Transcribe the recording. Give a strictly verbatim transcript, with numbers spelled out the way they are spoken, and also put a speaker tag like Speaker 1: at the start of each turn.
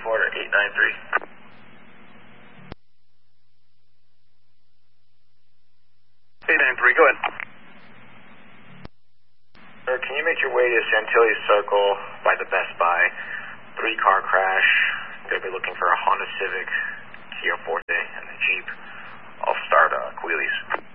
Speaker 1: Porter, eight nine three.
Speaker 2: eight nine three, go ahead.
Speaker 1: Sir, can you make your way to Chantilly Circle by the Best Buy? Three car crash. They'll be looking for a Honda Civic, Kia Forte, and a Jeep. I'll start uh, Queelies.